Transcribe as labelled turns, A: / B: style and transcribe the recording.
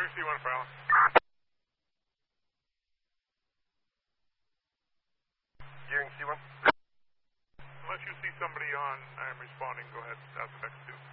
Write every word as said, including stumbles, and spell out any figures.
A: Gearing C one for Allen.
B: Gearing C one.
A: Unless you see somebody on, I'm responding. Go ahead. Aspect two.